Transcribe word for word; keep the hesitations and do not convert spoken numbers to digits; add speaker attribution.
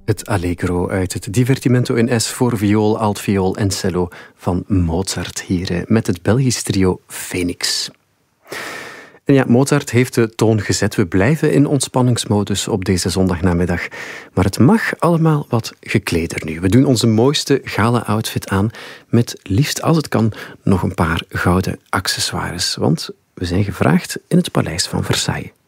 Speaker 1: Het Allegro uit het Divertimento in S voor viool, altviool en cello van Mozart hier met het Belgisch trio Phoenix. En ja, Mozart heeft de toon gezet. We blijven in ontspanningsmodus op deze zondagnamiddag. Maar het mag allemaal wat gekleder nu. We doen onze mooiste gala-outfit aan met liefst als het kan nog een paar gouden accessoires. Want we zijn gevraagd in het paleis van Versailles.